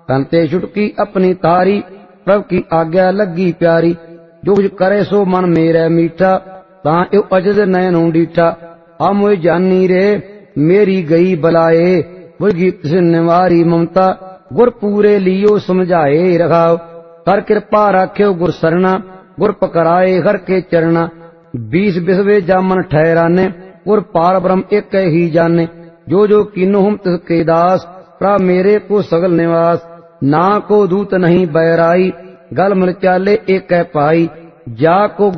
कंते छुटकी अपनी तारी, प्रभ की आज्ञा लगी प्यारी। जो कुछ करे सो मन मेरे मीठा, तां यो अजद नैनों डीठा। आ मोए जानी रे मेरी गई बलाए, बुझगी तिस निवारी ममता। गुर पूरे लियो समझाए रखाओ, कर कृपा राख्यो गुर सरना। गुर पकड़ाए हर के चरना, 20 बिसवे जामन ठहराने। गुर पार ब्रह्म एक ही जाने, जो जो कीनो हम तिसके दास। प्रभ मेरे को सगल निवास, ना को दूत नहीं बैराई। गल मिल चाले एक पाई, जा को